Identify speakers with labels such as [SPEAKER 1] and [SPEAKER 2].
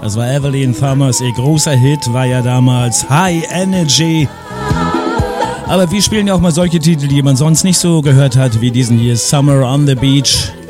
[SPEAKER 1] Das war Evelyn Thomas, ihr großer Hit war ja damals High Energy. Aber wir spielen ja auch mal solche Titel, die man sonst nicht so gehört hat, wie diesen hier Summer on the Beach.